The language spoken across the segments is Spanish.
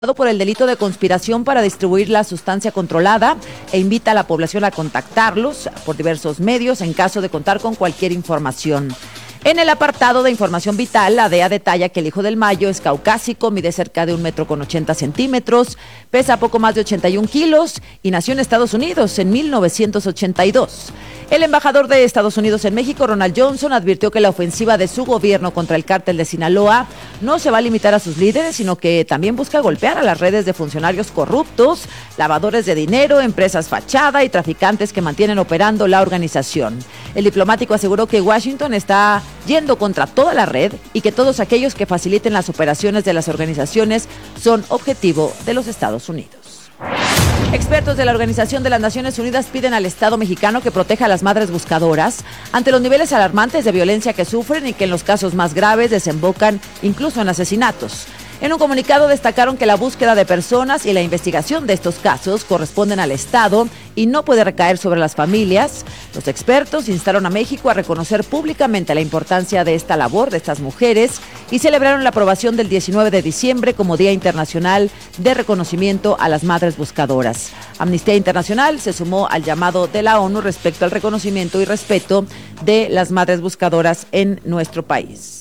por el delito de conspiración para distribuir la sustancia controlada e invita a la población a contactarlos por diversos medios en caso de contar con cualquier información. En el apartado de información vital, la DEA detalla que el hijo del Mayo es caucásico, mide cerca de 1,80 m, pesa poco más de 81 kilos y nació en Estados Unidos en 1982. El embajador de Estados Unidos en México, Ronald Johnson, advirtió que la ofensiva de su gobierno contra el cártel de Sinaloa no se va a limitar a sus líderes, sino que también busca golpear a las redes de funcionarios corruptos, lavadores de dinero, empresas fachada y traficantes que mantienen operando la organización. El diplomático aseguró que Washington está yendo contra toda la red y que todos aquellos que faciliten las operaciones de las organizaciones son objetivo de los Estados Unidos. Expertos de la Organización de las Naciones Unidas piden al Estado mexicano que proteja a las madres buscadoras ante los niveles alarmantes de violencia que sufren y que en los casos más graves desembocan incluso en asesinatos. En un comunicado destacaron que la búsqueda de personas y la investigación de estos casos corresponden al Estado y no puede recaer sobre las familias. Los expertos instaron a México a reconocer públicamente la importancia de esta labor de estas mujeres y celebraron la aprobación del 19 de diciembre como Día Internacional de Reconocimiento a las Madres Buscadoras. Amnistía Internacional se sumó al llamado de la ONU respecto al reconocimiento y respeto de las madres buscadoras en nuestro país.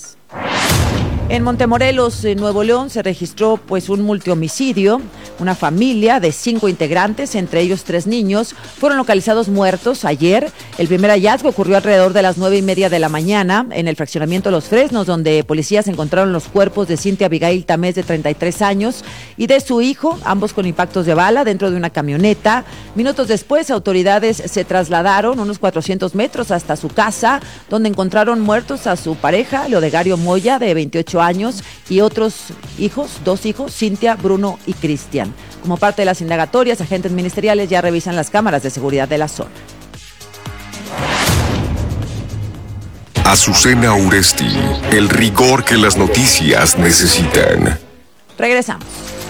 En Montemorelos, Nuevo León, se registró un multihomicidio. Una familia de 5 integrantes, entre ellos 3 niños, fueron localizados muertos ayer. El primer hallazgo ocurrió alrededor de las 9:30 de la mañana en el fraccionamiento Los Fresnos, donde policías encontraron los cuerpos de Cintia Abigail Tamés, de 33 años, y de su hijo, ambos con impactos de bala, dentro de una camioneta. Minutos después, autoridades se trasladaron unos 400 metros hasta su casa, donde encontraron muertos a su pareja, Leodegario Moya, de 28 años, y otros hijos, 2 hijos, Cintia, Bruno y Cristian. Como parte de las indagatorias, agentes ministeriales ya revisan las cámaras de seguridad de la zona. Azucena Uresti, el rigor que las noticias necesitan. Regresamos.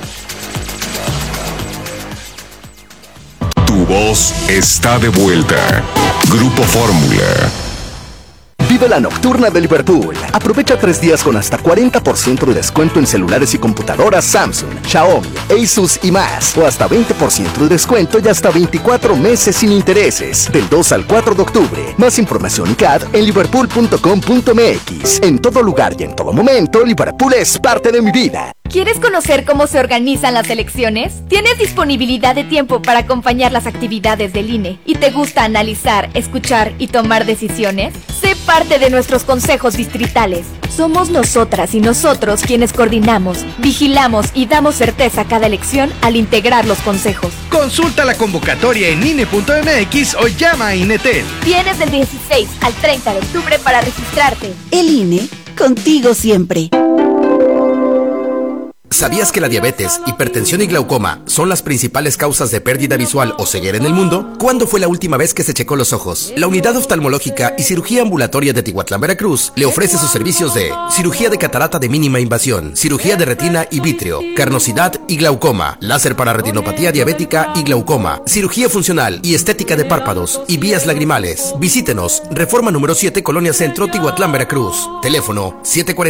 Tu voz está de vuelta. Grupo Fórmula. Vive la nocturna de Liverpool. Aprovecha 3 días con hasta 40% de descuento en celulares y computadoras Samsung, Xiaomi, Asus y más. O hasta 20% de descuento y hasta 24 meses sin intereses. Del 2 al 4 de octubre. Más información y CAD en liverpool.com.mx. En todo lugar y en todo momento, Liverpool es parte de mi vida. ¿Quieres conocer cómo se organizan las elecciones? ¿Tienes disponibilidad de tiempo para acompañar las actividades del INE? ¿Y te gusta analizar, escuchar y tomar decisiones? Sé parte de nuestros consejos distritales. Somos nosotras y nosotros quienes coordinamos, vigilamos y damos certeza a cada elección al integrar los consejos. Consulta la convocatoria en INE.mx o llama a INETEL. Tienes del 16 al 30 de octubre para registrarte. El INE, contigo siempre. ¿Sabías que la diabetes, hipertensión y glaucoma son las principales causas de pérdida visual o ceguera en el mundo? ¿Cuándo fue la última vez que se checó los ojos? La Unidad Oftalmológica y Cirugía Ambulatoria de Tihuatlán, Veracruz, le ofrece sus servicios de cirugía de catarata de mínima invasión, cirugía de retina y vítreo, carnosidad y glaucoma, láser para retinopatía diabética y glaucoma, cirugía funcional y estética de párpados y vías lagrimales. Visítenos, Reforma número 7, Colonia Centro, Tihuatlán, Veracruz. Teléfono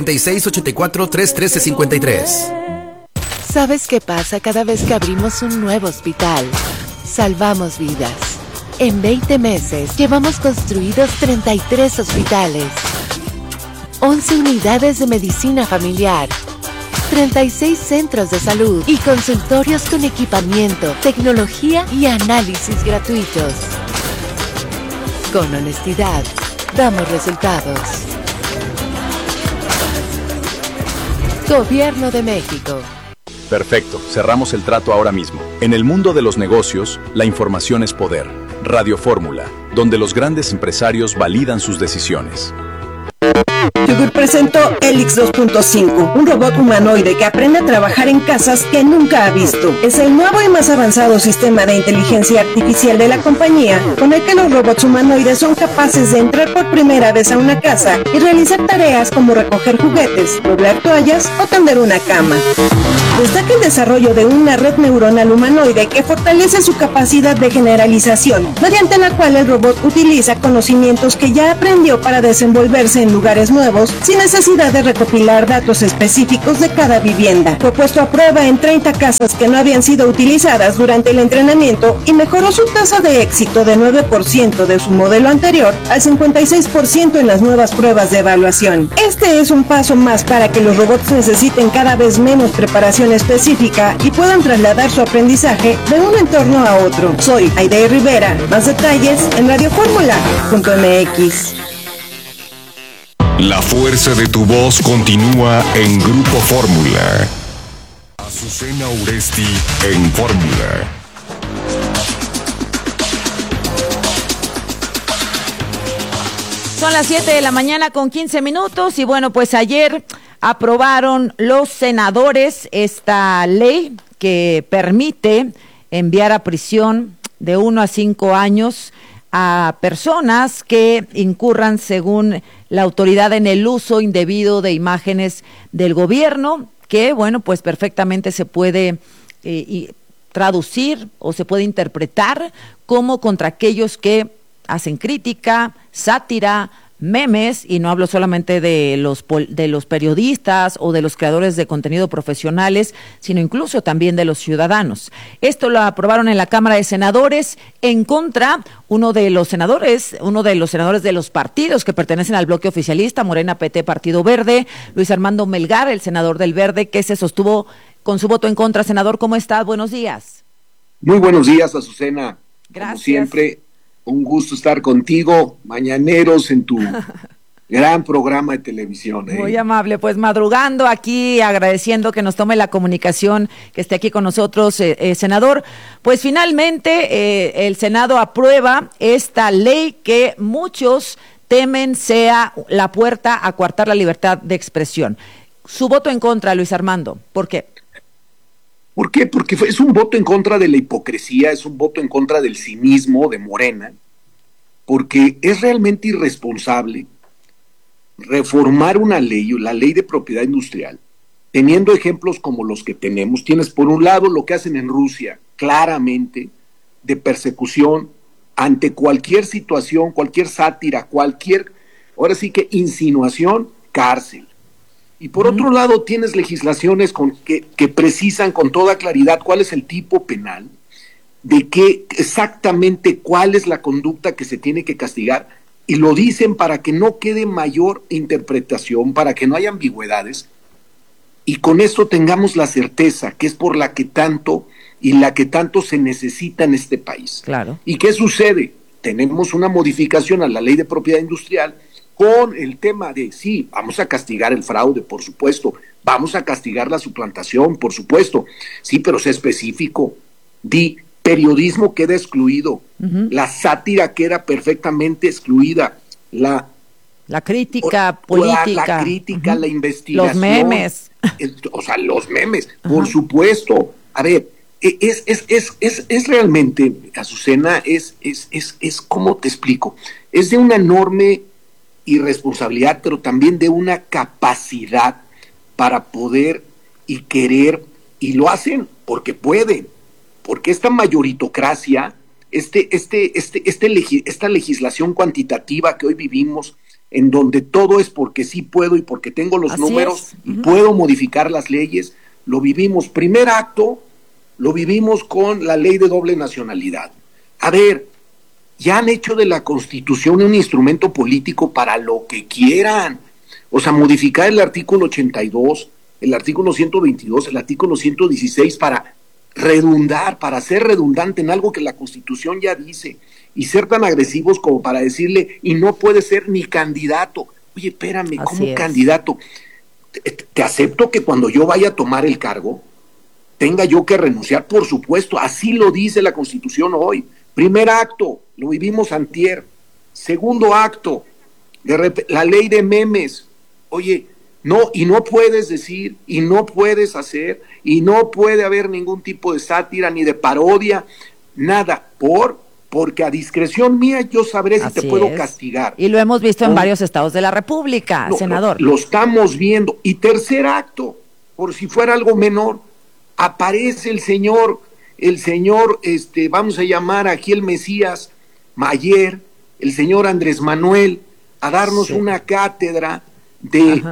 746-84-313-53. ¿Sabes qué pasa cada vez que abrimos un nuevo hospital? Salvamos vidas. En 20 meses llevamos construidos 33 hospitales, 11 unidades de medicina familiar, 36 centros de salud y consultorios con equipamiento, tecnología y análisis gratuitos. Con honestidad, damos resultados. Gobierno de México. Perfecto, cerramos el trato ahora mismo. En el mundo de los negocios, la información es poder. Radio Fórmula, donde los grandes empresarios validan sus decisiones. Yogur presentó Helix 2.5, un robot humanoide que aprende a trabajar en casas que nunca ha visto. Es el nuevo y más avanzado sistema de inteligencia artificial de la compañía, con el que los robots humanoides son capaces de entrar por primera vez a una casa y realizar tareas como recoger juguetes, doblar toallas o tender una cama. Destaca el desarrollo de una red neuronal humanoide que fortalece su capacidad de generalización, mediante la cual el robot utiliza conocimientos que ya aprendió para desenvolverse en en lugares nuevos sin necesidad de recopilar datos específicos de cada vivienda. Fue puesto a prueba en 30 casas que no habían sido utilizadas durante el entrenamiento y mejoró su tasa de éxito de 9% de su modelo anterior al 56% en las nuevas pruebas de evaluación. Este es un paso más para que los robots necesiten cada vez menos preparación específica y puedan trasladar su aprendizaje de un entorno a otro. Soy Aide Rivera. Más detalles en radioformula.mx. La fuerza de tu voz continúa en Grupo Fórmula. Azucena Uresti en Fórmula. Son las 7 de la mañana con 15 minutos y bueno, pues ayer aprobaron los senadores esta ley que permite enviar a prisión de 1 a 5 años a personas que incurran, según la autoridad, en el uso indebido de imágenes del gobierno, que bueno, pues perfectamente se puede traducir o se puede interpretar como contra aquellos que hacen crítica, sátira, memes, y no hablo solamente de los periodistas o de los creadores de contenido profesionales, sino incluso también de los ciudadanos. Esto lo aprobaron en la Cámara de Senadores en contra uno de los senadores de los partidos que pertenecen al bloque oficialista, Morena, PT, Partido Verde, Luis Armando Melgar, el senador del Verde, que se sostuvo con su voto en contra. Senador, ¿cómo está? Buenos días. Muy buenos días, Azucena. Gracias. Como siempre, un gusto estar contigo, mañaneros, en tu gran programa de televisión. Muy amable, pues madrugando aquí, agradeciendo que nos tome la comunicación, que esté aquí con nosotros, senador. Pues finalmente el Senado aprueba esta ley que muchos temen sea la puerta a coartar la libertad de expresión. Su voto en contra, Luis Armando, ¿por qué? ¿Por qué? Porque es un voto en contra de la hipocresía, es un voto en contra del cinismo de Morena, porque es realmente irresponsable reformar una ley, la ley de propiedad industrial, teniendo ejemplos como los que tenemos. Tienes por un lado lo que hacen en Rusia, claramente, de persecución ante cualquier situación, cualquier sátira, ahora sí que insinuación, cárcel. Y por otro lado tienes legislaciones que precisan con toda claridad cuál es el tipo penal, de qué exactamente cuál es la conducta que se tiene que castigar, y lo dicen para que no quede mayor interpretación, para que no haya ambigüedades, y con eso tengamos la certeza que es por la que tanto se necesita en este país. Claro. ¿Y qué sucede? Tenemos una modificación a la ley de propiedad industrial con el tema de, sí, vamos a castigar el fraude, por supuesto, vamos a castigar la suplantación, por supuesto, sí, pero sé específico, periodismo queda excluido, la sátira queda perfectamente excluida, la crítica política, la investigación, los memes, los memes, por supuesto. A ver, es realmente, Azucena, es ¿cómo te explico? Es de una enorme irresponsabilidad, pero también de una capacidad para poder y querer, y lo hacen porque pueden, porque esta mayoritocracia, esta legislación cuantitativa que hoy vivimos, en donde todo es porque sí puedo y porque tengo los números y puedo modificar las leyes, lo vivimos. Primer acto, lo vivimos con la ley de doble nacionalidad. A ver, ya han hecho de la Constitución un instrumento político para lo que quieran. O sea, modificar el artículo 82, el artículo 122, el artículo 116 para redundar, para ser redundante en algo que la Constitución ya dice, y ser tan agresivos como para decirle, y no puede ser ni candidato. Oye, espérame, ¿cómo candidato? Te acepto que cuando yo vaya a tomar el cargo, tenga yo que renunciar, por supuesto, así lo dice la Constitución hoy. Primer acto, lo vivimos antier. Segundo acto, la ley de memes. Oye, no, y no puedes decir, y no puedes hacer, y no puede haber ningún tipo de sátira ni de parodia, nada, porque a discreción mía yo sabré si te puedo castigar. Y lo hemos visto en varios estados de la República, senador. Lo estamos viendo. Y tercer acto, por si fuera algo menor, aparece el señor, vamos a llamar aquí el Mesías Mayer, el señor Andrés Manuel, a darnos una cátedra de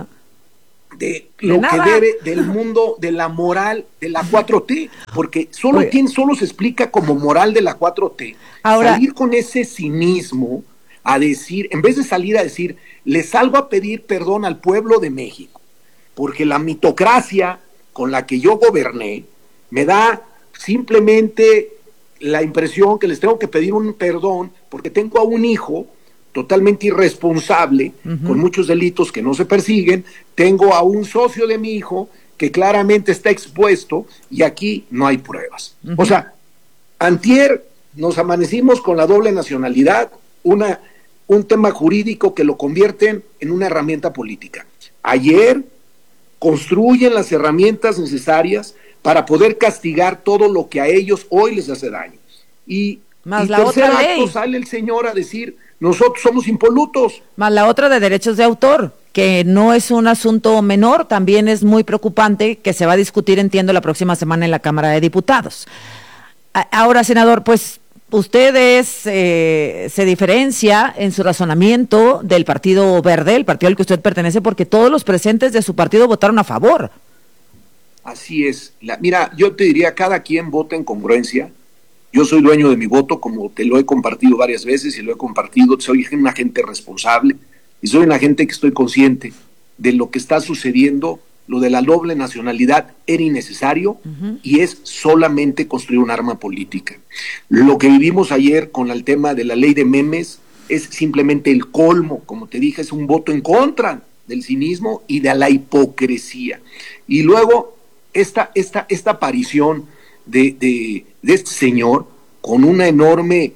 lo que debe del mundo de la moral de la 4T, porque solo se explica como moral de la 4T. Ahora, salir con ese cinismo a decir, en vez de salir a decir, le salgo a pedir perdón al pueblo de México, porque la mitocracia con la que yo goberné me da simplemente la impresión que les tengo que pedir un perdón porque tengo a un hijo totalmente irresponsable, con muchos delitos que no se persiguen, tengo a un socio de mi hijo que claramente está expuesto y aquí no hay pruebas. O sea, antier nos amanecimos con la doble nacionalidad, un tema jurídico que lo convierten en una herramienta política. Ayer construyen las herramientas necesarias para poder castigar todo lo que a ellos hoy les hace daño. Y la otra ley. Sale el señor a decir, nosotros somos impolutos. Más la otra de derechos de autor, que no es un asunto menor, también es muy preocupante, que se va a discutir, entiendo, la próxima semana en la Cámara de Diputados. Ahora, senador, pues usted se diferencia en su razonamiento del Partido Verde, el partido al que usted pertenece, porque todos los presentes de su partido votaron a favor. Así es. Mira, yo te diría, cada quien vota en congruencia. Yo soy dueño de mi voto, como te lo he compartido varias veces y lo he compartido. Soy una gente responsable y soy una gente que estoy consciente de lo que está sucediendo. Lo de la doble nacionalidad era innecesario y es solamente construir un arma política. Lo que vivimos ayer con el tema de la ley de memes es simplemente el colmo. Como te dije, es un voto en contra del cinismo y de la hipocresía. Y luego esta aparición de este señor con un enorme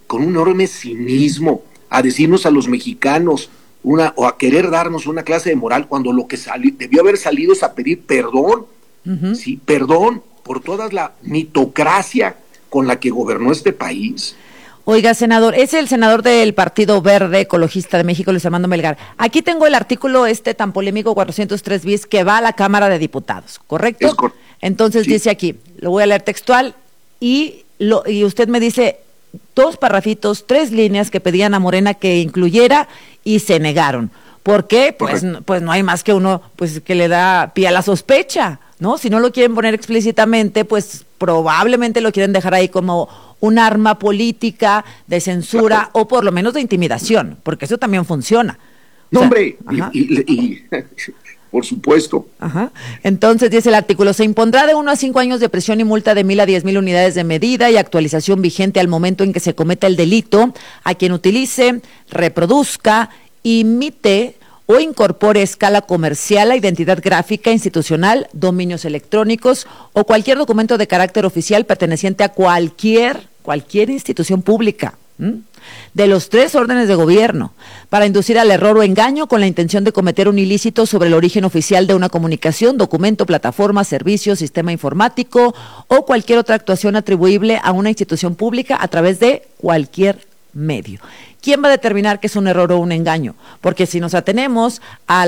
cinismo a decirnos a los mexicanos o a querer darnos una clase de moral, cuando lo que debió haber salido es a pedir perdón, sí, perdón por toda la mitocracia con la que gobernó este país. Oiga, senador, es el senador del Partido Verde Ecologista de México, Luis Armando Melgar. Aquí tengo el artículo tan polémico 403 bis que va a la Cámara de Diputados, ¿correcto? Es correcto. Entonces dice aquí, lo voy a leer textual, y usted me dice 2 parrafitos, 3 líneas que pedían a Morena que incluyera y se negaron. ¿Por qué? Pues no hay más que uno pues que le da pie a la sospecha, ¿no? Si no lo quieren poner explícitamente, pues probablemente lo quieren dejar ahí como un arma política de censura o por lo menos de intimidación, porque eso también funciona. No, hombre, y por supuesto. Ajá. Entonces dice el artículo, se impondrá de 1 a 5 años de prisión y multa de 1,000 a 10,000 unidades de medida y actualización vigente al momento en que se cometa el delito a quien utilice, reproduzca, imite o incorpore a escala comercial la identidad gráfica, institucional, dominios electrónicos o cualquier documento de carácter oficial perteneciente a cualquier institución pública de los 3 órdenes de gobierno, para inducir al error o engaño con la intención de cometer un ilícito sobre el origen oficial de una comunicación, documento, plataforma, servicio, sistema informático o cualquier otra actuación atribuible a una institución pública a través de cualquier medio. ¿Quién va a determinar que es un error o un engaño? Porque si nos atenemos a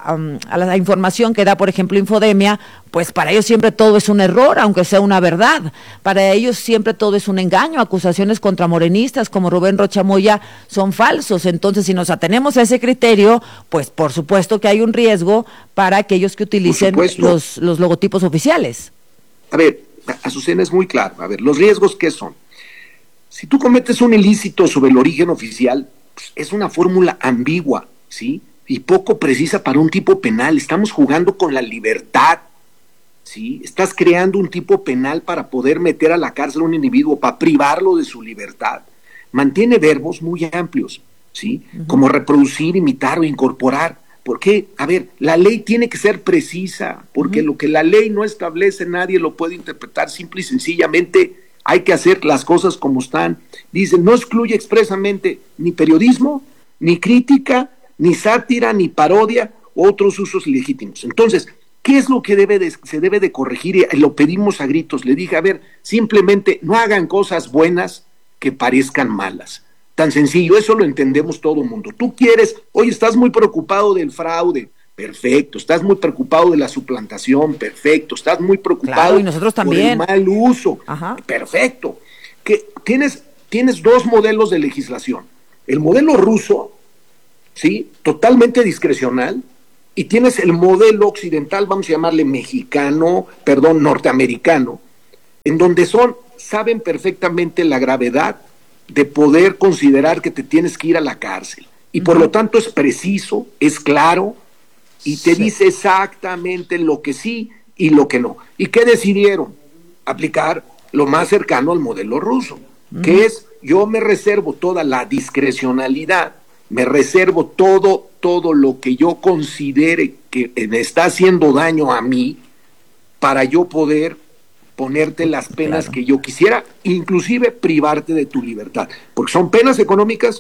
la información que da, por ejemplo, Infodemia, pues para ellos siempre todo es un error, aunque sea una verdad. Para ellos siempre todo es un engaño. Acusaciones contra morenistas como Rubén Rocha Moya son falsos. Entonces, si nos atenemos a ese criterio, pues por supuesto que hay un riesgo para aquellos que utilicen los logotipos oficiales. A ver, Azucena, es muy claro. A ver, ¿los riesgos qué son? Si tú cometes un ilícito sobre el origen oficial, pues es una fórmula ambigua, ¿sí? Y poco precisa para un tipo penal. Estamos jugando con la libertad, ¿sí? Estás creando un tipo penal para poder meter a la cárcel a un individuo, para privarlo de su libertad. Mantiene verbos muy amplios, ¿sí? Como reproducir, imitar o incorporar. ¿Por qué? A ver, la ley tiene que ser precisa, porque lo que la ley no establece nadie lo puede interpretar. Simple y sencillamente hay que hacer las cosas como están. Dicen, no excluye expresamente ni periodismo, ni crítica, ni sátira, ni parodia, u otros usos ilegítimos. Entonces, ¿qué es lo que se debe de corregir? Y lo pedimos a gritos. Le dije, a ver, simplemente no hagan cosas buenas que parezcan malas. Tan sencillo, eso lo entendemos todo el mundo. Tú quieres, oye, estás muy preocupado del fraude, perfecto. Estás muy preocupado de la suplantación, perfecto. Estás muy preocupado y nosotros también. por el mal uso, perfecto. Que tienes 2 modelos de legislación. El modelo ruso, ¿sí? Totalmente discrecional, y tienes el modelo occidental, vamos a llamarle norteamericano, en donde saben perfectamente la gravedad de poder considerar que te tienes que ir a la cárcel. Y por lo tanto es preciso, es claro, y te dice exactamente lo que sí y lo que no. ¿Y qué decidieron? Aplicar lo más cercano al modelo ruso, que es, yo me reservo toda la discrecionalidad, me reservo todo lo que yo considere que me está haciendo daño a mí, para yo poder ponerte las penas que yo quisiera, inclusive privarte de tu libertad, porque son penas económicas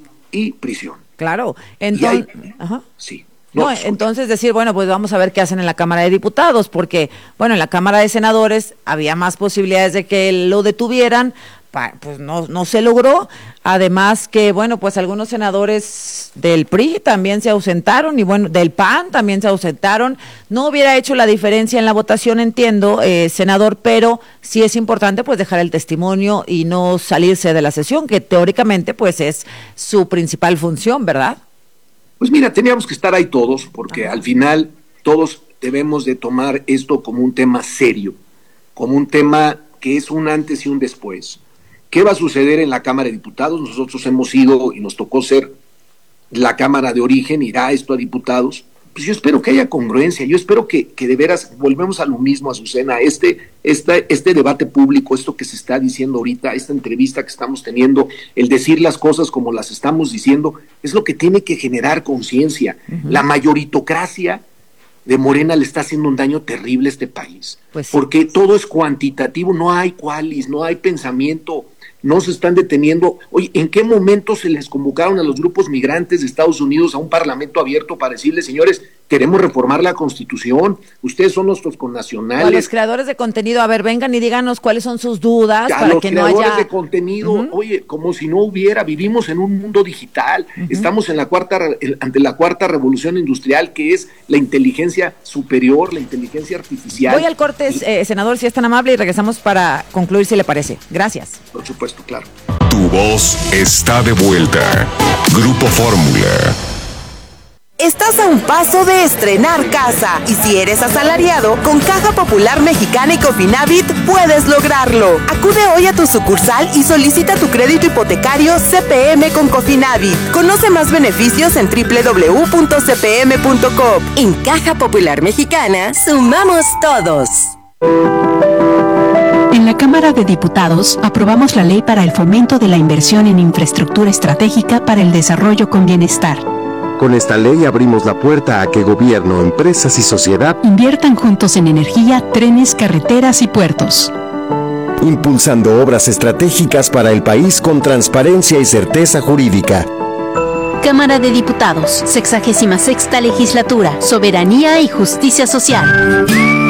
y prisión. Claro, entonces, sí. Entonces decir, bueno, pues vamos a ver qué hacen en la Cámara de Diputados, porque, bueno, en la Cámara de Senadores había más posibilidades de que lo detuvieran, pues no se logró. Además que, bueno, pues algunos senadores del PRI también se ausentaron, y bueno, del PAN también se ausentaron. No hubiera hecho la diferencia en la votación, entiendo, senador, pero sí es importante pues dejar el testimonio y no salirse de la sesión, que teóricamente pues es su principal función, ¿verdad? Pues mira, teníamos que estar ahí todos, porque al final todos debemos de tomar esto como un tema serio, como un tema que es un antes y un después. ¿Qué va a suceder en la Cámara de Diputados? Nosotros hemos ido y nos tocó ser la Cámara de origen, irá esto a diputados. Pues yo espero que haya congruencia, yo espero que de veras, volvemos a lo mismo, Azucena, este debate público, esto que se está diciendo ahorita, esta entrevista que estamos teniendo, el decir las cosas como las estamos diciendo, es lo que tiene que generar conciencia. La mayoritocracia de Morena le está haciendo un daño terrible a este país, pues sí, porque todo es cuantitativo, no hay qualis, no hay pensamiento, no se están deteniendo. Oye, ¿en qué momento se les convocaron a los grupos migrantes de Estados Unidos a un parlamento abierto para decirles, señores, queremos reformar la Constitución, ustedes son nuestros connacionales? O a los creadores de contenido, a ver, vengan y díganos cuáles son sus dudas, a para los que no haya... creadores de contenido, oye, como si no hubiera, vivimos en un mundo digital, estamos en ante la cuarta revolución industrial, que es la inteligencia superior, la inteligencia artificial. Voy al corte, senador, si es tan amable, y regresamos para concluir, si le parece. Gracias. Por supuesto, claro. Tu voz está de vuelta. Grupo Fórmula. Estás a un paso de estrenar casa, y si eres asalariado, con Caja Popular Mexicana y Cofinavit puedes lograrlo. Acude hoy a tu sucursal y solicita tu crédito hipotecario CPM con Cofinavit. Conoce más beneficios en www.cpm.com. En Caja Popular Mexicana, sumamos todos. En la Cámara de Diputados aprobamos la ley para el fomento de la inversión en infraestructura estratégica para el desarrollo con bienestar. Con esta ley abrimos la puerta a que gobierno, empresas y sociedad inviertan juntos en energía, trenes, carreteras y puertos, impulsando obras estratégicas para el país con transparencia y certeza jurídica. Cámara de Diputados, 66ª Legislatura, Soberanía y Justicia Social.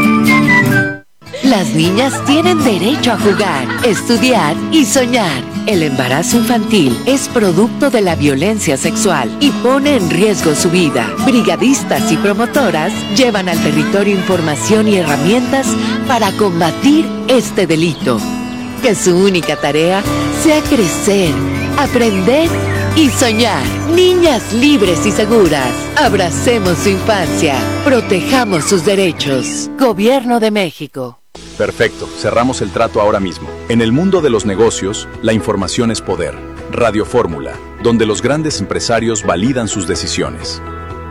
Las niñas tienen derecho a jugar, estudiar y soñar. El embarazo infantil es producto de la violencia sexual y pone en riesgo su vida. Brigadistas y promotoras llevan al territorio información y herramientas para combatir este delito. Que su única tarea sea crecer, aprender y soñar. Niñas libres y seguras. Abracemos su infancia. Protejamos sus derechos. Gobierno de México. Perfecto, cerramos el trato ahora mismo. En el mundo de los negocios, la información es poder. Radio Fórmula, donde los grandes empresarios validan sus decisiones.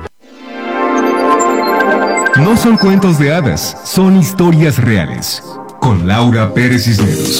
No son cuentos de hadas, son historias reales. Con Laura Pérez Cisneros.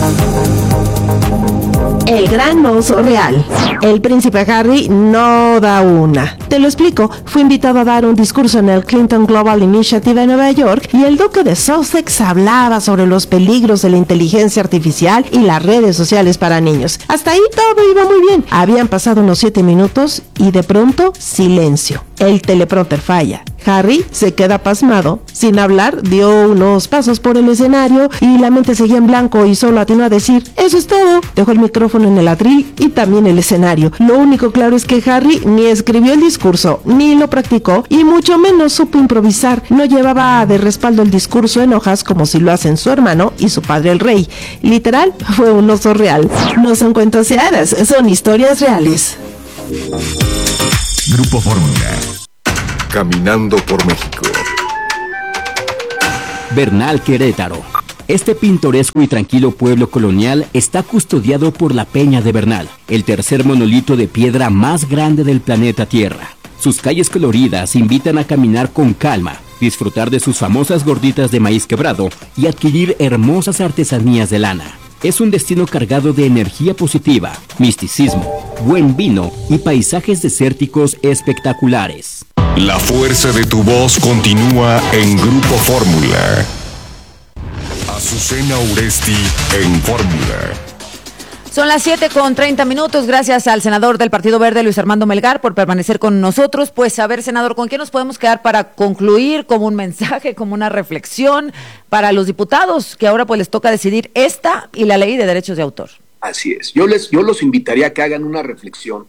El gran oso real. El príncipe Harry no da una. Te lo explico. Fue invitado a dar un discurso en el Clinton Global Initiative en Nueva York, y el duque de Sussex hablaba sobre los peligros de la inteligencia artificial y las redes sociales para niños. Hasta ahí todo iba muy bien. Habían pasado unos 7 minutos y de pronto silencio. El teleprompter falla. Harry se queda pasmado. Sin hablar, dio unos pasos por el escenario y la mente seguía en blanco y solo atinó a decir: eso es todo. Dejó el micrófono en el atril y también el escenario. Lo único claro es que Harry ni escribió el discurso, ni lo practicó, y mucho menos supo improvisar. No llevaba de respaldo el discurso en hojas como si lo hacen su hermano y su padre el rey. Literal, fue un oso real. No son cuentos de hadas, son historias reales. Grupo Fórmula. Caminando por México. Bernal, Querétaro. Este pintoresco y tranquilo pueblo colonial está custodiado por la Peña de Bernal, el tercer monolito de piedra más grande del planeta Tierra. Sus calles coloridas invitan a caminar con calma, disfrutar de sus famosas gorditas de maíz quebrado y adquirir hermosas artesanías de lana. Es un destino cargado de energía positiva, misticismo, buen vino y paisajes desérticos espectaculares. La fuerza de tu voz continúa en Grupo Fórmula. Azucena Uresti en Fórmula. Son las 7:30. Gracias al senador del Partido Verde, Luis Armando Melgar, por permanecer con nosotros. Pues a ver, senador, ¿con qué nos podemos quedar para concluir como un mensaje, como una reflexión para los diputados que ahora pues les toca decidir esta y la ley de derechos de autor? Así es. Yo los invitaría a que hagan una reflexión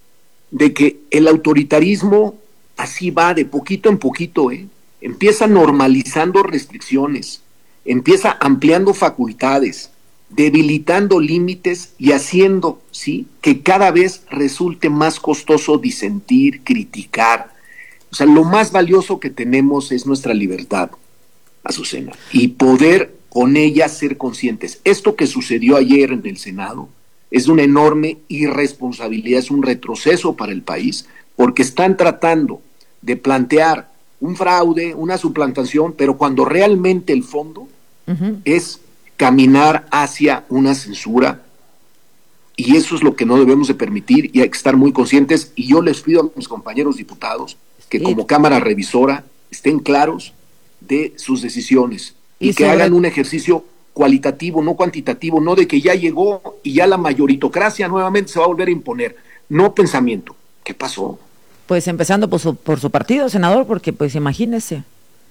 de que el autoritarismo así va de poquito en poquito, empieza normalizando restricciones, empieza ampliando facultades, debilitando límites y haciendo, ¿sí?, que cada vez resulte más costoso disentir, criticar. O sea, lo más valioso que tenemos es nuestra libertad, Azucena, y poder con ella ser conscientes. Esto que sucedió ayer en el Senado es una enorme irresponsabilidad, es un retroceso para el país, porque están tratando de plantear un fraude, una suplantación, pero cuando realmente el fondo es caminar hacia una censura, y eso es lo que no debemos de permitir, y hay que estar muy conscientes. Y yo les pido a mis compañeros diputados que como Cámara Revisora estén claros de sus decisiones y que hagan un ejercicio cualitativo, no cuantitativo, no de que ya llegó y ya la mayoritocracia nuevamente se va a volver a imponer, no pensamiento. ¿Qué pasó? Pues empezando por su partido, senador, porque pues imagínese.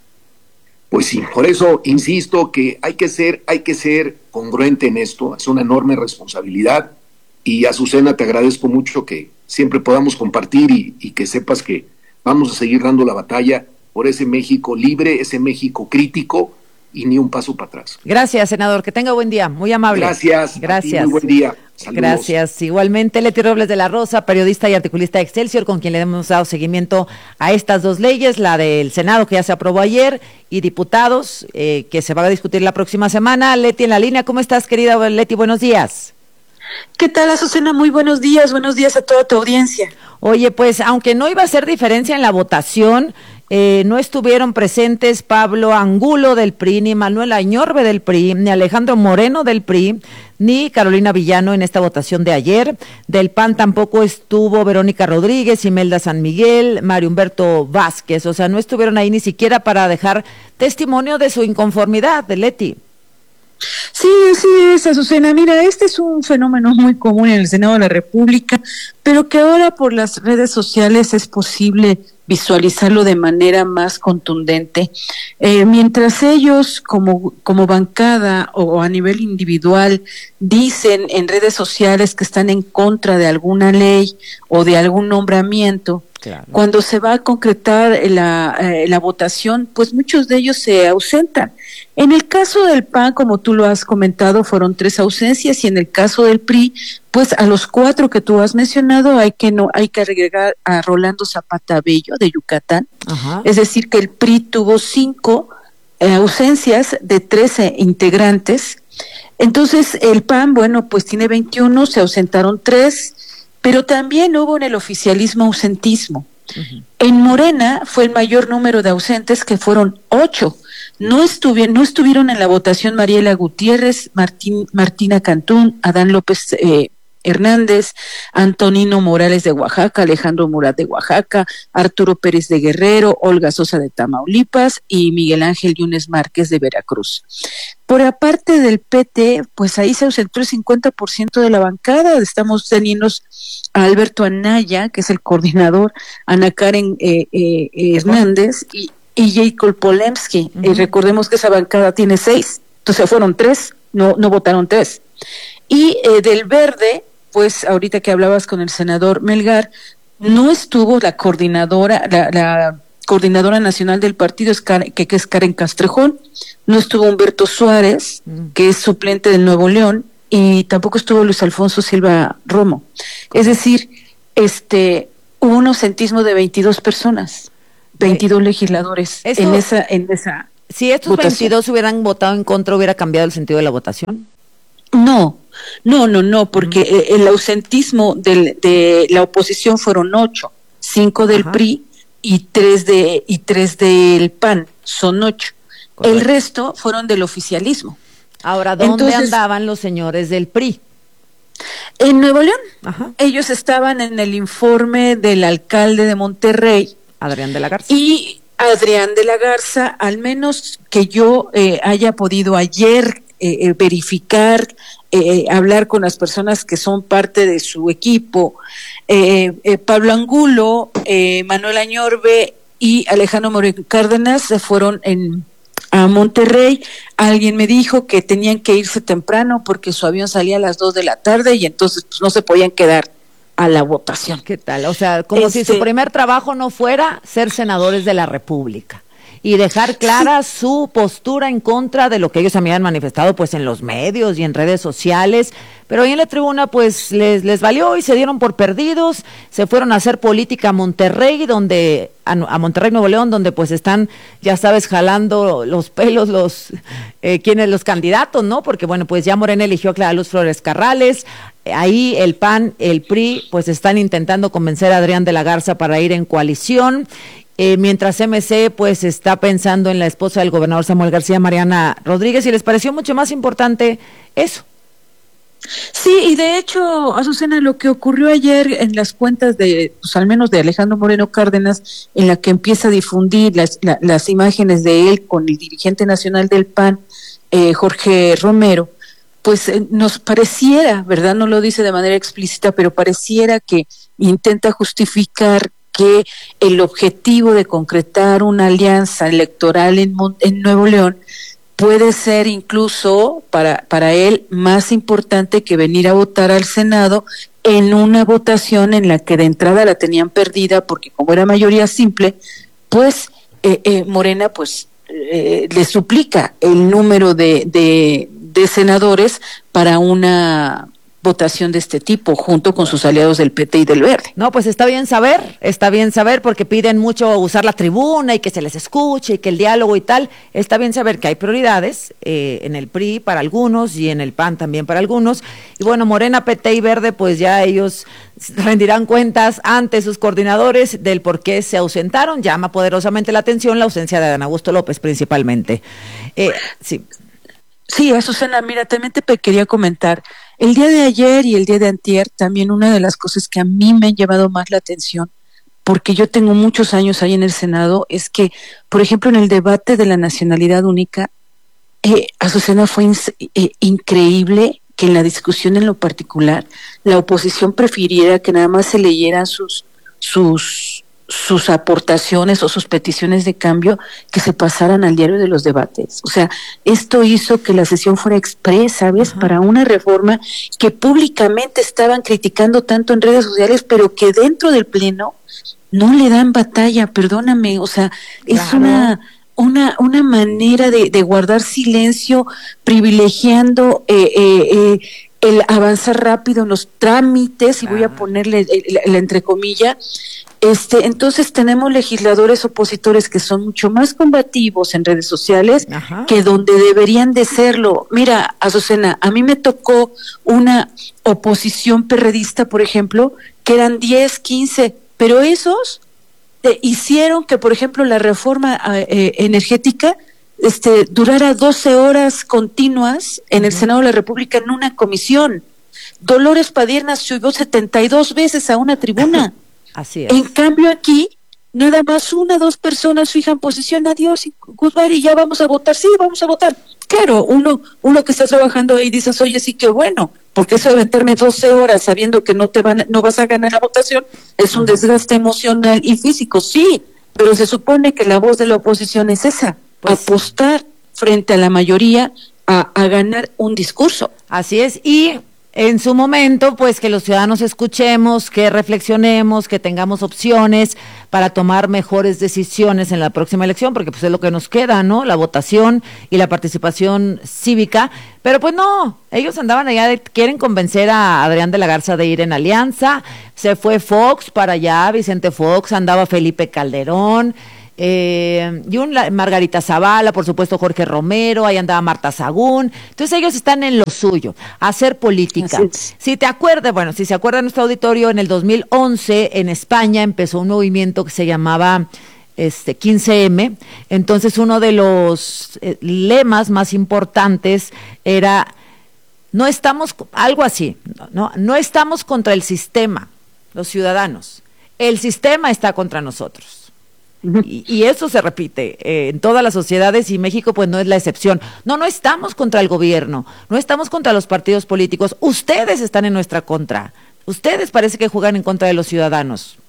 Pues sí, por eso insisto que hay que ser congruente en esto, es una enorme responsabilidad. Y Azucena, te agradezco mucho que siempre podamos compartir y que sepas que vamos a seguir dando la batalla por ese México libre, ese México crítico, y ni un paso para atrás. Gracias, senador, que tenga buen día, muy amable. Gracias. Muy buen día. Saludos. Gracias. Igualmente, Leti Robles de la Rosa, periodista y articulista de Excelsior, con quien le hemos dado seguimiento a estas dos leyes, la del Senado que ya se aprobó ayer y diputados que se va a discutir la próxima semana. Leti en la línea, ¿cómo estás, querida Leti? Buenos días. ¿Qué tal, Azucena? Muy buenos días a toda tu audiencia. Oye, pues aunque no iba a ser diferencia en la votación, no estuvieron presentes Pablo Angulo del PRI, ni Manuel Añorbe del PRI, ni Alejandro Moreno del PRI, ni Carolina Villano en esta votación de ayer. Del PAN tampoco estuvo Verónica Rodríguez, Imelda San Miguel, Mario Humberto Vázquez. O sea, no estuvieron ahí ni siquiera para dejar testimonio de su inconformidad, de Leti. Sí, así es, Azucena. Mira, este es un fenómeno muy común en el Senado de la República, pero que ahora por las redes sociales es posible visualizarlo de manera más contundente. Mientras ellos como bancada o a nivel individual dicen en redes sociales que están en contra de alguna ley o de algún nombramiento, claro, cuando se va a concretar la votación, pues muchos de ellos se ausentan. En el caso del PAN, como tú lo has comentado, fueron 3 ausencias, y en el caso del PRI, pues a los 4 que tú has mencionado hay que agregar a Rolando Zapata Bello de Yucatán. Ajá. Es decir, que el PRI tuvo 5 ausencias de 13 integrantes. Entonces el PAN, bueno, pues tiene 21, se ausentaron 3, pero también hubo en el oficialismo ausentismo. Uh-huh. En Morena fue el mayor número de ausentes, que fueron 8. No estuvieron en la votación Mariela Gutiérrez, Martina Cantún, Adán López Hernández, Antonino Morales de Oaxaca, Alejandro Murat de Oaxaca, Arturo Pérez de Guerrero, Olga Sosa de Tamaulipas y Miguel Ángel Yunes Márquez de Veracruz. Por aparte del PT, pues ahí se ausentó el 50% de la bancada. Estamos teniendo a Alberto Anaya, que es el coordinador, Ana Karen Hernández y Jacob Polemski. Uh-huh. Recordemos que esa bancada tiene 6, entonces fueron 3, no votaron 3. Y del Verde, pues ahorita que hablabas con el senador Melgar, no estuvo la coordinadora nacional del partido, que es Karen Castrejón, no estuvo Humberto Suárez, que es suplente del Nuevo León, y tampoco estuvo Luis Alfonso Silva Romo. Es decir, hubo un ausentismo de 22 personas, 22 legisladores en esa Si estos votación. 22 hubieran votado en contra, ¿hubiera cambiado el sentido de la votación? No, porque el ausentismo de la oposición fueron 8, 5 del PRI y 3 del PAN, son 8. Correcto. El resto fueron del oficialismo. Ahora, ¿dónde andaban los señores del PRI? En Nuevo León. Ellos estaban en el informe del alcalde de Monterrey, Adrián de la Garza. Y Adrián de la Garza, al menos que yo haya podido ayer verificar, hablar con las personas que son parte de su equipo, Pablo Angulo, Manuel Añorbe y Alejandro Moreno Cárdenas se fueron a Monterrey. Alguien me dijo que tenían que irse temprano porque su avión salía a las 2 de la tarde y entonces pues, no se podían quedar a la votación. ¿Qué tal? O sea, como si su primer trabajo no fuera ser senadores de la República y dejar clara su postura en contra de lo que ellos habían manifestado pues en los medios y en redes sociales, pero ahí en la tribuna pues les valió y se dieron por perdidos, se fueron a hacer política a Monterrey, a Monterrey, Nuevo León, donde pues están, ya sabes, jalando los pelos los candidatos, ¿no? Porque bueno, pues ya Morena eligió a Clara Luz Flores Carrales, ahí el PAN, el PRI, pues están intentando convencer a Adrián de la Garza para ir en coalición. Mientras MC pues está pensando en la esposa del gobernador Samuel García, Mariana Rodríguez, y les pareció mucho más importante eso. Sí, y de hecho, Azucena, lo que ocurrió ayer en las cuentas pues al menos de Alejandro Moreno Cárdenas, en la que empieza a difundir las imágenes de él con el dirigente nacional del PAN, Jorge Romero, pues nos pareciera, ¿verdad? No lo dice de manera explícita, pero pareciera que intenta justificar que el objetivo de concretar una alianza electoral en Nuevo León puede ser incluso para él más importante que venir a votar al Senado en una votación en la que de entrada la tenían perdida porque como era mayoría simple, pues Morena pues le suplica el número de senadores para una votación de este tipo, junto con sus aliados del PT y del Verde. No, pues está bien saber, porque piden mucho usar la tribuna y que se les escuche y que el diálogo y tal. Está bien saber que hay prioridades en el PRI para algunos y en el PAN también para algunos. Y bueno, Morena, PT y Verde, pues ya ellos rendirán cuentas ante sus coordinadores del por qué se ausentaron. Llama poderosamente la atención la ausencia de Adán Augusto López principalmente. Sí, Azucena, mira, también te quería comentar. El día de ayer y el día de antier, también una de las cosas que a mí me han llevado más la atención, porque yo tengo muchos años ahí en el Senado, es que, por ejemplo, en el debate de la nacionalidad única, Azucena, fue increíble que en la discusión en lo particular, la oposición prefiriera que nada más se leyeran sus aportaciones o sus peticiones de cambio que se pasaran al diario de los debates. O sea, esto hizo que la sesión fuera exprés, ¿sabes? Para una reforma que públicamente estaban criticando tanto en redes sociales, pero que dentro del Pleno no le dan batalla, perdóname, o sea, es una manera de guardar silencio, privilegiando el avanzar rápido en los trámites, y voy a ponerle la entrecomilla. Entonces tenemos legisladores opositores que son mucho más combativos en redes sociales que donde deberían de serlo. Mira, Azucena, a mí me tocó una oposición perredista, por ejemplo, que eran 10, 15, pero esos hicieron que, por ejemplo, la reforma energética durara 12 horas continuas en el Senado de la República en una comisión. Dolores Padierna subió 72 veces a una tribuna. Así es. En cambio aquí, nada más 1 o 2 personas fijan posición, adiós y goodbye, y ya vamos a votar. Sí, vamos a votar. Claro, uno que está trabajando ahí dices, oye, sí, qué bueno, porque eso de meterme 12 horas sabiendo que no vas a ganar la votación es un desgaste emocional y físico, sí, pero se supone que la voz de la oposición es esa, apostar frente a la mayoría a ganar un discurso. Así es, y en su momento, pues que los ciudadanos escuchemos, que reflexionemos, que tengamos opciones para tomar mejores decisiones en la próxima elección, porque pues es lo que nos queda, ¿no? La votación y la participación cívica. Pero pues no, ellos andaban allá, quieren convencer a Adrián de la Garza de ir en alianza. Se fue Fox para allá, Vicente Fox, andaba Felipe Calderón, Margarita Zavala, por supuesto Jorge Romero, ahí andaba Marta Sagún. Entonces ellos están en lo suyo, hacer política. Si te acuerdas, bueno, si se acuerda nuestro auditorio, en el 2011 en España empezó un movimiento que se llamaba 15M. Entonces uno de los lemas más importantes era no estamos, algo así, no estamos contra el sistema, los ciudadanos, el sistema está contra nosotros. Y eso se repite en todas las sociedades y México pues no es la excepción. No estamos contra el gobierno, no estamos contra los partidos políticos, ustedes están en nuestra contra, ustedes parece que juegan en contra de los ciudadanos.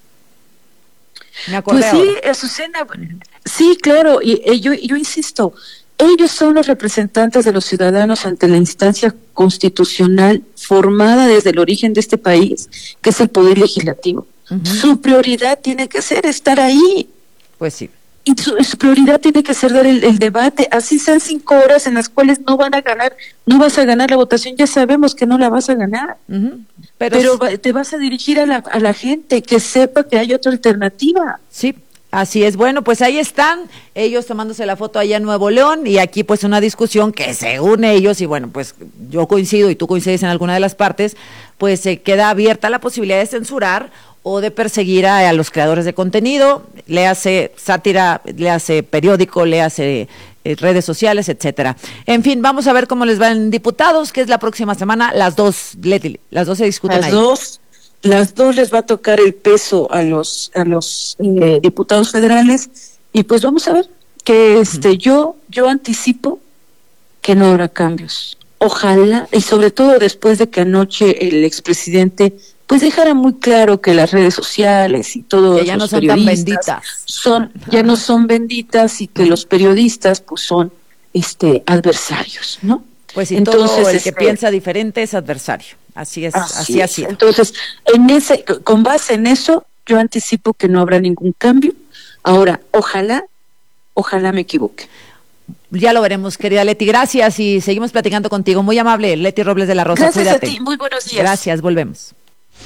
Me acordé pues sí, Azucena, sí, claro, y yo insisto, ellos son los representantes de los ciudadanos ante la instancia constitucional formada desde el origen de este país, que es el Poder Legislativo. Su prioridad tiene que ser estar ahí. Pues sí. Y su prioridad tiene que ser dar el debate, así sean 5 horas en las cuales no vas a ganar la votación, ya sabemos que no la vas a ganar. Pero te vas a dirigir a la gente, que sepa que hay otra alternativa. Sí. Así es, bueno, pues ahí están ellos tomándose la foto allá en Nuevo León y aquí pues una discusión que según ellos, y bueno, pues yo coincido y tú coincides en alguna de las partes, pues se queda abierta la posibilidad de censurar o de perseguir a los creadores de contenido, le hace sátira, le hace periódico, le hace redes sociales, etcétera. En fin, vamos a ver cómo les va en diputados, que es la próxima semana, las dos se discuten ahí. Las dos les va a tocar el peso a los diputados federales y pues vamos a ver que yo anticipo que no habrá cambios. Ojalá, y sobre todo después de que anoche el expresidente pues dejara muy claro que las redes sociales y todos que ya no son tan benditas, ya no son benditas y que los periodistas pues son adversarios, ¿no? Pues si entonces, todo el que piensa diferente es adversario. Así es, así ha sido. Entonces, con base en eso, yo anticipo que no habrá ningún cambio. Ahora, ojalá me equivoque. Ya lo veremos, querida Leti. Gracias y seguimos platicando contigo. Muy amable, Leti Robles de la Rosa. Gracias Cuídate. A ti, muy buenos días. Gracias, volvemos.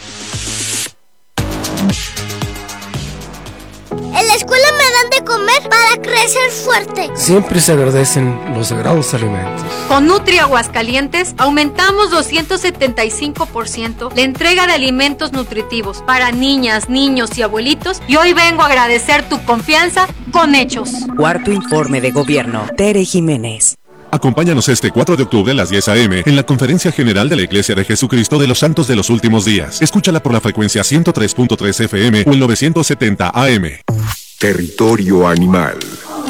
En la escuela me dan de comer para crecer fuerte. Siempre se agradecen los sagrados alimentos. Con Nutri Aguascalientes aumentamos 275% la entrega de alimentos nutritivos para niñas, niños y abuelitos y hoy vengo a agradecer tu confianza con hechos. Cuarto informe de gobierno. Tere Jiménez. Acompáñanos este 4 de octubre a las 10 a.m. en la Conferencia General de la Iglesia de Jesucristo de los Santos de los Últimos Días. Escúchala por la frecuencia 103.3 FM o el 970 AM. Territorio animal.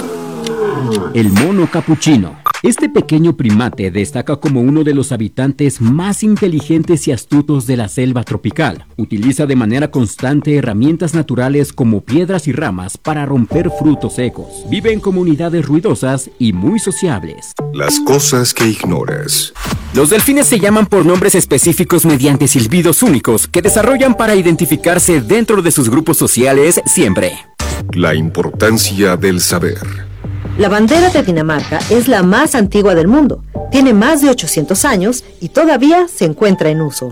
El mono capuchino. Este pequeño primate destaca como uno de los habitantes más inteligentes y astutos de la selva tropical. Utiliza de manera constante herramientas naturales como piedras y ramas para romper frutos secos. Vive en comunidades ruidosas y muy sociables. Las cosas que ignoras. Los delfines se llaman por nombres específicos mediante silbidos únicos que desarrollan para identificarse dentro de sus grupos sociales siempre. La importancia del saber. La bandera de Dinamarca es la más antigua del mundo. Tiene más de 800 años y todavía se encuentra en uso.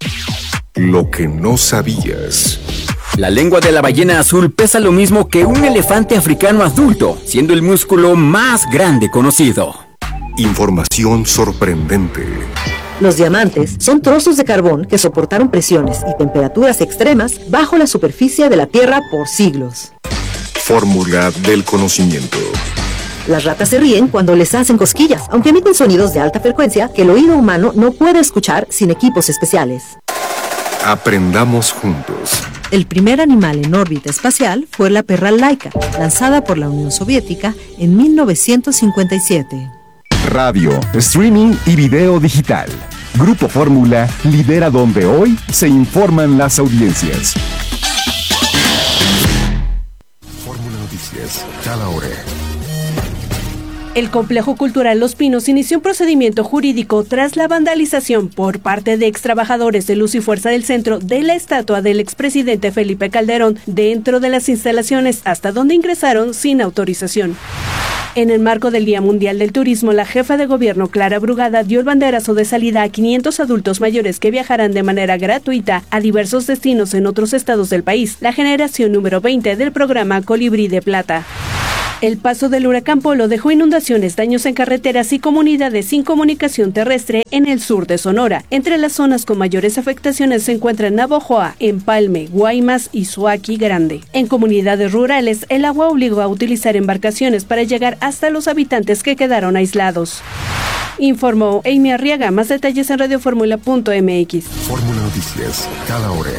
Lo que no sabías. La lengua de la ballena azul pesa lo mismo que un elefante africano adulto, siendo el músculo más grande conocido. Información sorprendente. Los diamantes son trozos de carbón que soportaron presiones y temperaturas extremas bajo la superficie de la Tierra por siglos. Fórmula del conocimiento. Las ratas se ríen cuando les hacen cosquillas, aunque emiten sonidos de alta frecuencia que el oído humano no puede escuchar sin equipos especiales. Aprendamos juntos. El primer animal en órbita espacial fue la perra Laika, lanzada por la Unión Soviética en 1957. Radio, streaming y video digital. Grupo Fórmula lidera donde hoy se informan las audiencias. Fórmula Noticias, cada hora. El Complejo Cultural Los Pinos inició un procedimiento jurídico tras la vandalización por parte de extrabajadores de Luz y Fuerza del Centro de la estatua del expresidente Felipe Calderón dentro de las instalaciones, hasta donde ingresaron sin autorización. En el marco del Día Mundial del Turismo, la jefa de gobierno Clara Brugada dio el banderazo de salida a 500 adultos mayores que viajarán de manera gratuita a diversos destinos en otros estados del país, la generación número 20 del programa Colibrí de Plata. El paso del huracán Polo dejó inundaciones, daños en carreteras y comunidades sin comunicación terrestre en el sur de Sonora. Entre las zonas con mayores afectaciones se encuentran Navojoa, Empalme, Guaymas y Suaqui Grande. En comunidades rurales, el agua obligó a utilizar embarcaciones para llegar hasta los habitantes que quedaron aislados. Informó Amy Arriaga. Más detalles en radioformula.mx. Fórmula Noticias, cada hora.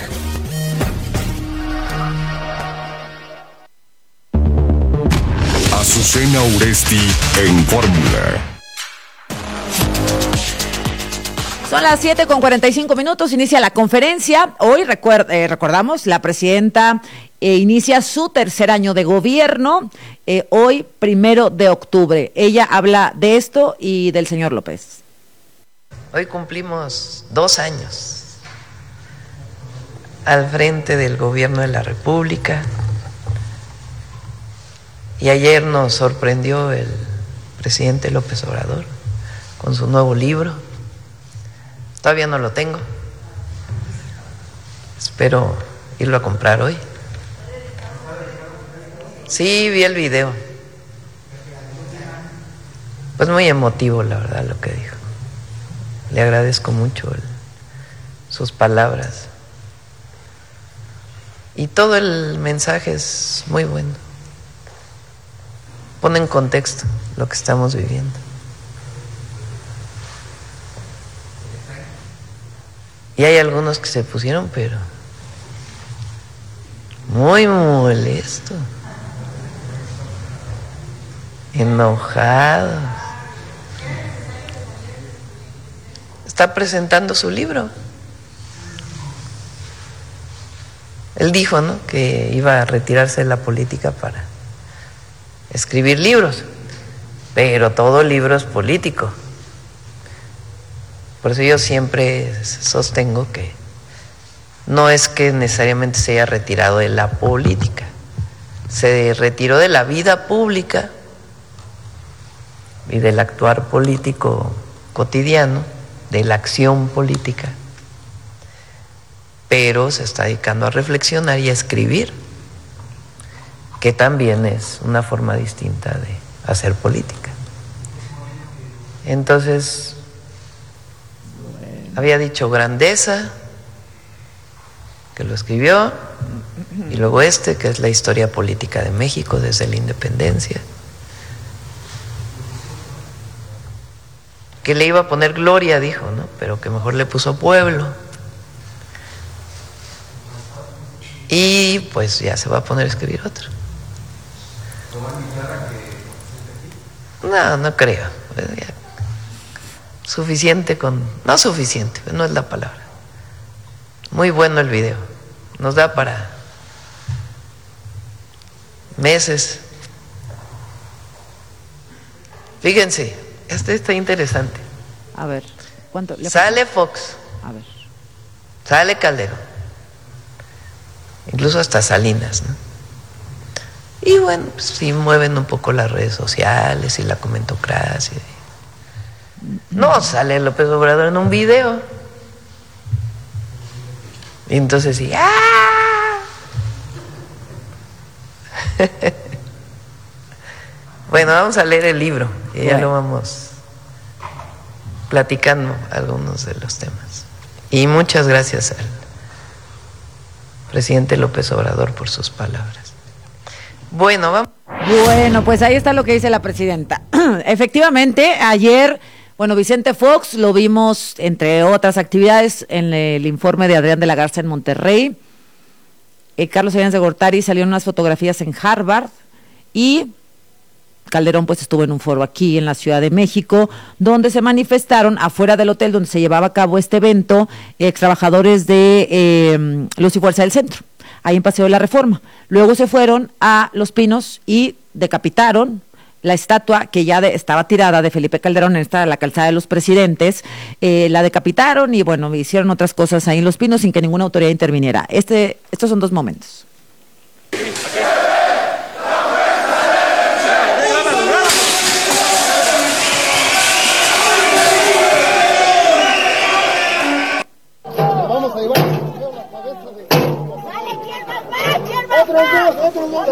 Azucena Uresti en Fórmula. Son las 7:45, inicia la conferencia. Hoy recordamos, la presidenta inicia su tercer año de gobierno, hoy 1 de octubre. Ella habla de esto y del señor López. Hoy cumplimos 2 años al frente del gobierno de la República. Y ayer nos sorprendió el presidente López Obrador con su nuevo libro. Todavía no lo tengo. Espero irlo a comprar hoy. Sí, vi el video. Pues muy emotivo, la verdad, lo que dijo. Le agradezco mucho sus palabras. Y todo el mensaje es muy bueno. Pone en contexto lo que estamos viviendo. Y hay algunos que se pusieron, pero muy molestos, enojados. Está presentando su libro. Él dijo, ¿no?, que iba a retirarse de la política para escribir libros, pero todo libro es político. Por eso yo siempre sostengo que no es que necesariamente se haya retirado de la política, se retiró de la vida pública y del actuar político cotidiano, de la acción política, pero se está dedicando a reflexionar y a escribir, que también es una forma distinta de hacer política. Entonces, había dicho Grandeza, que lo escribió, y luego que es la historia política de México desde la independencia, que le iba a poner Gloria, dijo, ¿no?, pero que mejor le puso Pueblo. Y pues ya se va a poner a escribir otro. No creo. Suficiente con... No suficiente, no es la palabra. Muy bueno el video. Nos da para meses. Fíjense, este está interesante. A ver, ¿cuánto? Sale Fox. A ver. Sale Calderón. Incluso hasta Salinas, ¿no? Y bueno, pues sí mueven un poco las redes sociales y la comentocracia. No, sale López Obrador en un video. Y entonces sí, ¡ah! Bueno, vamos a leer el libro y ya lo vamos platicando algunos de los temas. Y muchas gracias al presidente López Obrador por sus palabras. Bueno, vamos. Bueno, pues ahí está lo que dice la presidenta. Efectivamente, ayer, Vicente Fox lo vimos, entre otras actividades, en el informe de Adrián de la Garza en Monterrey. Carlos Salinas de Gortari salió en unas fotografías en Harvard y Calderón pues estuvo en un foro aquí en la Ciudad de México, donde se manifestaron afuera del hotel donde se llevaba a cabo este evento, extrabajadores de Luz y Fuerza del Centro, ahí en Paseo de la Reforma. Luego se fueron a Los Pinos y decapitaron la estatua que ya estaba tirada de Felipe Calderón en la calzada de los Presidentes, la decapitaron y bueno, hicieron otras cosas ahí en Los Pinos sin que ninguna autoridad interviniera. Estos son dos momentos. Vamos a llevar la cabeza de... Otros dos.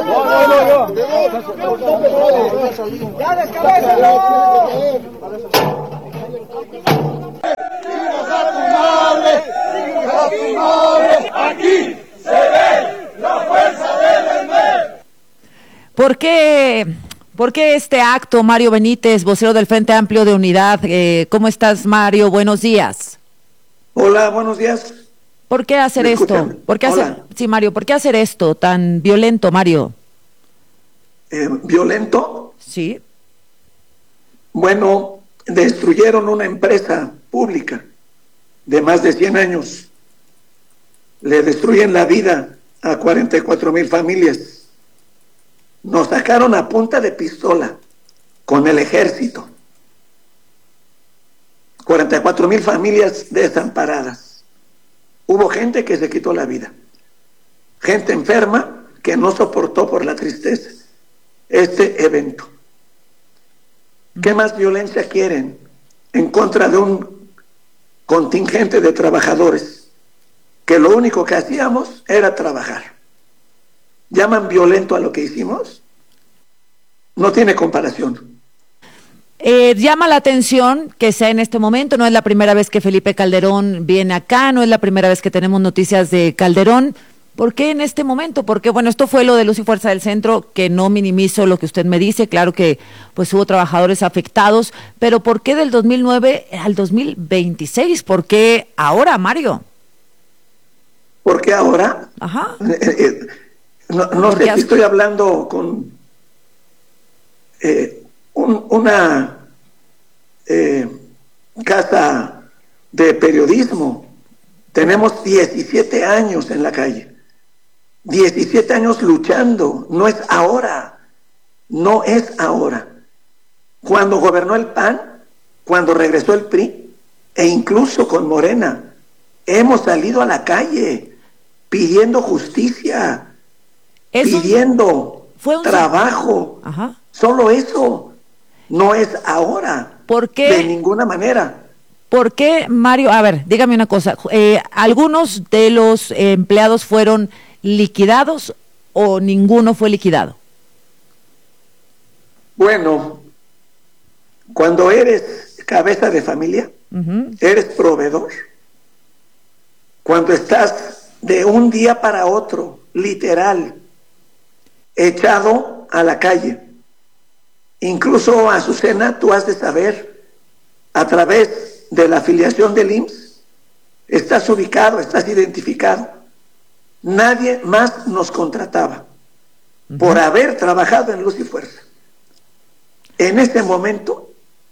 No. ¡Ya descabézalo! Aquí se ve la fuerza del MME. ¿Por qué este acto, Mario Benítez, vocero del Frente Amplio de Unidad? ¿Cómo estás, Mario? Buenos días. Hola, buenos días. ¿Por qué hacer esto? Sí, Mario, ¿por qué hacer esto tan violento, Mario? ¿Violento? Sí. Bueno, destruyeron una empresa pública de más de 100 años. Le destruyen la vida a 44,000 familias. Nos sacaron a punta de pistola con el ejército. 44,000 familias desamparadas. Hubo gente que se quitó la vida. Gente enferma que no soportó por la tristeza este evento. ¿Qué más violencia quieren en contra de un contingente de trabajadores que lo único que hacíamos era trabajar? ¿Llaman violento a lo que hicimos? No tiene comparación. Llama la atención que sea en este momento, no es la primera vez que Felipe Calderón viene acá, no es la primera vez que tenemos noticias de Calderón. ¿Por qué en este momento? Porque, bueno, esto fue lo de Luz y Fuerza del Centro, que no minimizo lo que usted me dice, claro que pues hubo trabajadores afectados, pero ¿por qué del 2009 al 2026? ¿Por qué ahora, Mario? ¿Por qué ahora? Ajá. No sé si estoy hablando con una casa de periodismo. Tenemos 17 años en la calle, 17 años luchando. No es ahora, no es ahora. Cuando gobernó el PAN, cuando regresó el PRI, e incluso con Morena, hemos salido a la calle pidiendo justicia, pidiendo trabajo. Ajá. Solo eso. No es ahora. ¿Por qué? De ninguna manera. ¿Por qué, Mario? A ver, dígame una cosa. ¿Algunos de los empleados fueron liquidados o ninguno fue liquidado? Bueno, cuando eres cabeza de familia, eres proveedor. Cuando estás de un día para otro, literal, echado a la calle. Incluso, Azucena, tú has de saber, a través de la afiliación del IMSS, estás ubicado, estás identificado. Nadie más nos contrataba por haber trabajado en Luz y Fuerza. En este momento,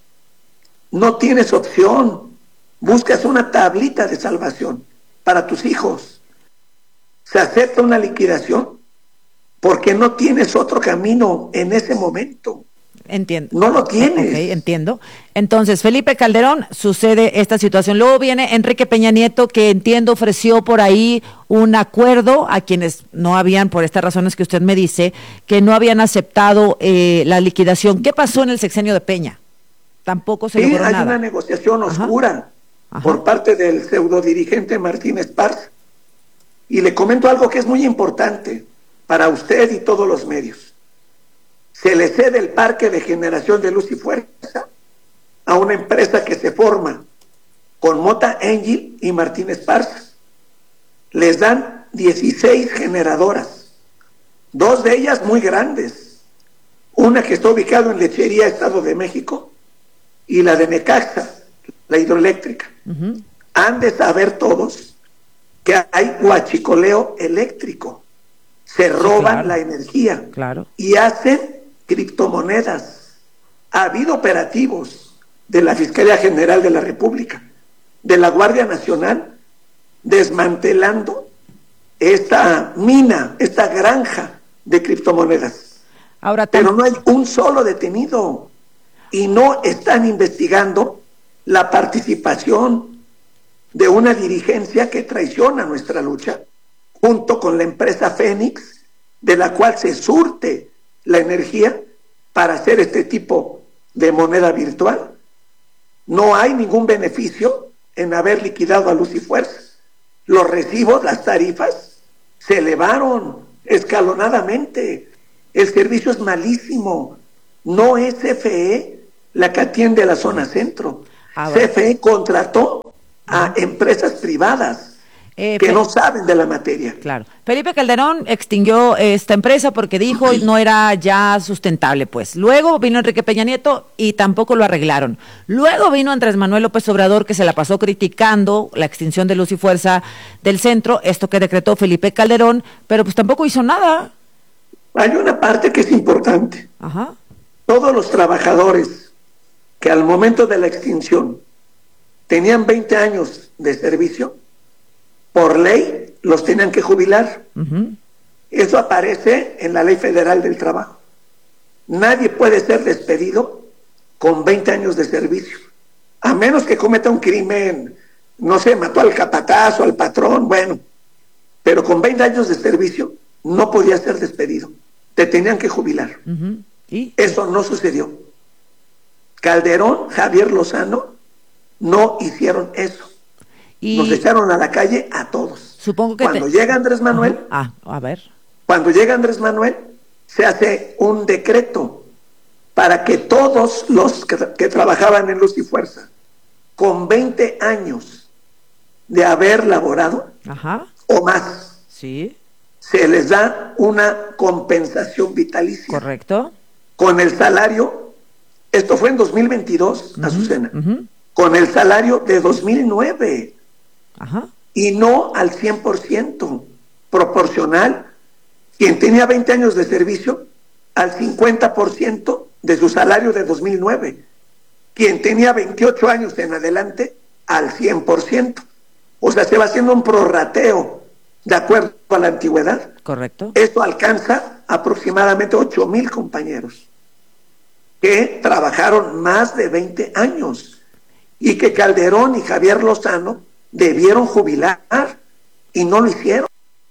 no tienes opción. Buscas una tablita de salvación para tus hijos. Se acepta una liquidación porque no tienes otro camino en ese momento. Entiendo. No lo tienes. Ok, entiendo. Entonces, Felipe Calderón, sucede esta situación. Luego viene Enrique Peña Nieto, que entiendo ofreció por ahí un acuerdo a quienes no habían, por estas razones que usted me dice, que no habían aceptado la liquidación. ¿Qué pasó en el sexenio de Peña? Tampoco se logró nada. Hay una negociación oscura por parte del pseudo dirigente Martín Esparza. Y le comento algo que es muy importante para usted y todos los medios. Se le cede el parque de generación de Luz y Fuerza a una empresa que se forma con Mota Engil y Martín Esparza. Les dan 16 generadoras, 2 de ellas muy grandes, una que está ubicada en Lechería, Estado de México, y la de Necaxa, la hidroeléctrica. Han de saber todos que hay huachicoleo eléctrico, se roban la energía y hacen criptomonedas. Ha habido operativos de la Fiscalía General de la República, de la Guardia Nacional, desmantelando esta mina, esta granja de criptomonedas. Pero no hay un solo detenido y no están investigando la participación de una dirigencia que traiciona nuestra lucha junto con la empresa Fénix, de la cual se surte la energía para hacer este tipo de moneda virtual. No hay ningún beneficio en haber liquidado a Luz y Fuerza. Los recibos, las tarifas, se elevaron escalonadamente. El servicio es malísimo. No es CFE la que atiende la zona centro. CFE contrató a empresas privadas que no saben de la materia. Claro. Felipe Calderón extinguió esta empresa porque dijo no era ya sustentable, pues. Luego vino Enrique Peña Nieto y tampoco lo arreglaron. Luego vino Andrés Manuel López Obrador, que se la pasó criticando la extinción de Luz y Fuerza del Centro, esto que decretó Felipe Calderón, pero pues tampoco hizo nada. Hay una parte que es importante. Ajá. Todos los trabajadores que al momento de la extinción tenían 20 años de servicio, por ley los tenían que jubilar. Eso aparece en la Ley Federal del Trabajo. Nadie puede ser despedido con 20 años de servicio, a menos que cometa un crimen, no sé, mató al capataz o al patrón, bueno, pero con 20 años de servicio no podía ser despedido, te tenían que jubilar. ¿Y? Eso no sucedió. Calderón, Javier Lozano no hicieron eso. Nos echaron a la calle a todos. Supongo que cuando llega Andrés Manuel, a ver. Cuando llega Andrés Manuel, se hace un decreto para que todos los que trabajaban en Luz y Fuerza, con 20 años de haber laborado, o más, sí, se les da una compensación vitalicia. Correcto. Con el salario, esto fue en 2022, Azucena, con el salario de 2009. Y no al 100%, proporcional. Quien tenía 20 años de servicio, al 50% de su salario de 2009. Quien tenía 28 años en adelante, al 100%. O sea, se va haciendo un prorrateo de acuerdo a la antigüedad. Correcto. Esto alcanza aproximadamente 8,000 compañeros que trabajaron más de 20 años y que Calderón y Javier Lozano debieron jubilar y no lo hicieron.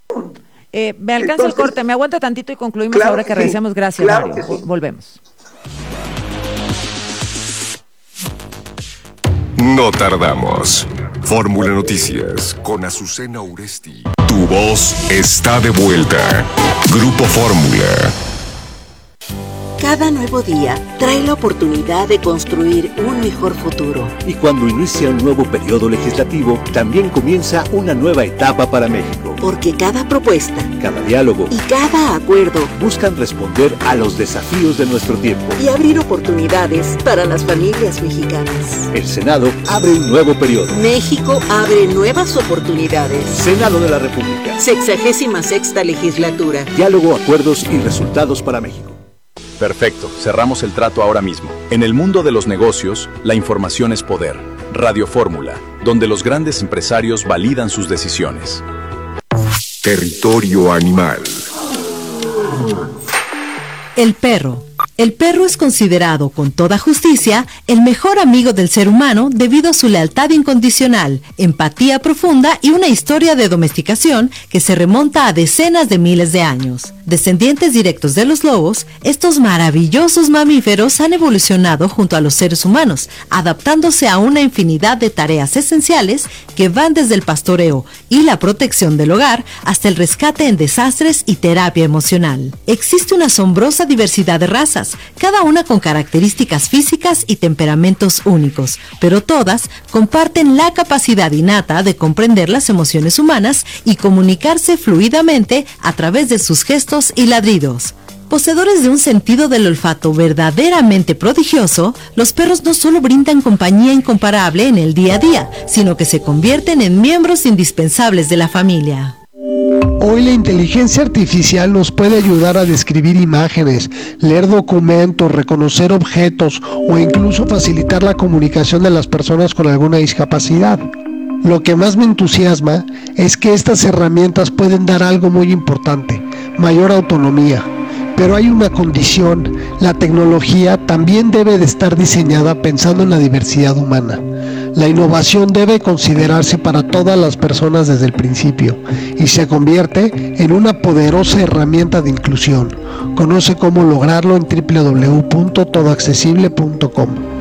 Me alcanza el corte, me aguanta tantito y concluimos ahora que regresemos. Gracias, Mario. Volvemos. No tardamos. Fórmula Noticias con Azucena Uresti. Tu voz está de vuelta. Grupo Fórmula. Cada nuevo día trae la oportunidad de construir un mejor futuro. Y cuando inicia un nuevo periodo legislativo, también comienza una nueva etapa para México. Porque cada propuesta, cada diálogo y cada acuerdo buscan responder a los desafíos de nuestro tiempo y abrir oportunidades para las familias mexicanas. El Senado abre un nuevo periodo. México abre nuevas oportunidades. Senado de la República. 66ª legislatura. Diálogo, acuerdos y resultados para México. Perfecto, cerramos el trato ahora mismo. En el mundo de los negocios, la información es poder. Radio Fórmula, donde los grandes empresarios validan sus decisiones. Territorio animal. El perro. El perro es considerado con toda justicia el mejor amigo del ser humano debido a su lealtad incondicional, empatía profunda y una historia de domesticación que se remonta a decenas de miles de años. Descendientes directos de los lobos, estos maravillosos mamíferos han evolucionado junto a los seres humanos, adaptándose a una infinidad de tareas esenciales que van desde el pastoreo y la protección del hogar hasta el rescate en desastres y terapia emocional. Existe una asombrosa diversidad de razas, cada una con características físicas y temperamentos únicos, pero todas comparten la capacidad innata de comprender las emociones humanas y comunicarse fluidamente a través de sus gestos y ladridos. Poseedores de un sentido del olfato verdaderamente prodigioso, los perros no solo brindan compañía incomparable en el día a día, sino que se convierten en miembros indispensables de la familia. Hoy la inteligencia artificial nos puede ayudar a describir imágenes, leer documentos, reconocer objetos o incluso facilitar la comunicación de las personas con alguna discapacidad. Lo que más me entusiasma es que estas herramientas pueden dar algo muy importante, mayor autonomía. Pero hay una condición: la tecnología también debe de estar diseñada pensando en la diversidad humana. La innovación debe considerarse para todas las personas desde el principio y se convierte en una poderosa herramienta de inclusión. Conoce cómo lograrlo en www.todoaccesible.com.